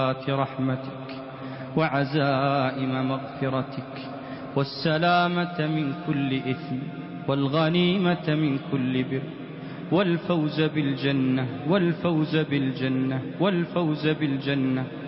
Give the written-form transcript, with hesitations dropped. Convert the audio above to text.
رحمتك وعزائم مغفرتك والسلامة من كل إثم والغنيمة من كل بر والفوز بالجنة والفوز بالجنة والفوز بالجنة